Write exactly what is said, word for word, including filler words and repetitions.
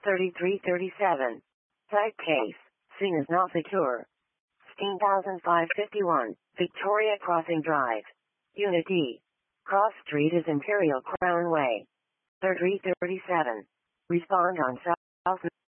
thirty-three thirty-seven. Type case. Scene is not secure. sixteen thousand five hundred fifty-one. Victoria Crossing Drive. Unit D. Cross Street is Imperial Crown Way. thirty-three thirty-seven. Respond on South